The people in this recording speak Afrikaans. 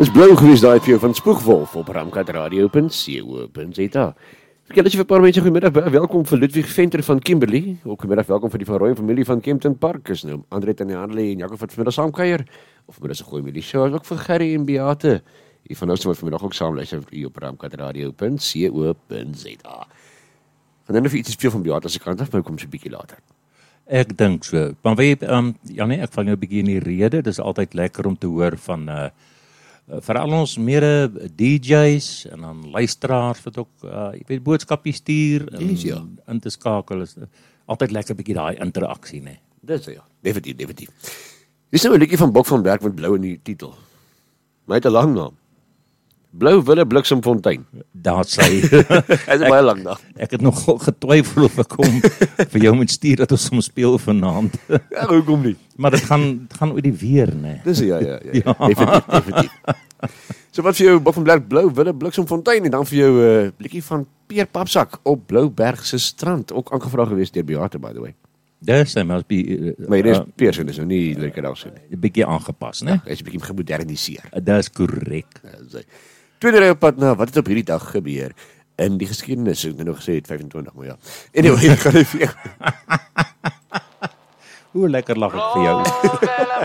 Is blou gewees daai vir jou van Spoegwolf op ramkatradio.co.za. Verkeer dat jy vir 'n paar mense goeiemiddag, welkom vir Ludwig Venter van Kimberley, ook goeiemiddag, welkom vir die Van Rooyen familie van Kempton Park, is nou André en Hanley en Jacob wat vanmiddag saamkuier, of vanmiddag se goeie middag show, ook vir Gerry en Beate, hier van ons wat vanmiddag ook saam luister vir op ramkatradio.co.za. Gaan nou vir iets speel van Beate se kant af, maar kom so 'n bietjie later. Ek dink so. Maar weet Janie, ek val nou 'n bietjie in die rede. Dis altyd lekker om te hoor van veral ons mede DJ's en dan luisteraars wat ook jy weet boodskappe stuur en in te skakel is altyd lekker bietjie daai interaksie, né? Dis ja, definitief. Dis nou 'n liedjie van Bok van Berg met blou in die titel. Maar hy het 'n lang naam. Blou Wille Bliksemfontein. Daar sê Hy is baie lank naam. ek het nog getwyfel of ek hom vir jou moet stuur dat ons hom speel vanaand. Ja, hoekom nie? Maar dit gaan oor die weer, né? Dis ja. Definitief. So wat vir jou Bok van Berg Blou Wille Bliksemfontein en dan vir jou blikkie van Peer Papsak op Blouberg se strand, ook aangevra gewees deur Beate by the way. Dis hy must be Maar hier is Peer se, dis nou nie lekker daar so nie. 'n bietjie aangepas, né? Hy's 'n bietjie gemoderniseer. Dis korrek. Tweede ry op pad na wat het op hierdie dag gebeur in die geskiedenis, ek het nou gesê het 25, maar ja. Anyway, ek gaan nie vir Hoe lekker lag ek vir jou.